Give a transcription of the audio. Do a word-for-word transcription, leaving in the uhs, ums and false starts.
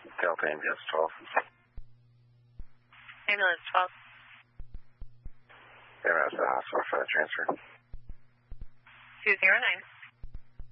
Delta Ambulance twelve. Ambulance twelve. Ambulance to the hospital for the transfer. two zero nine.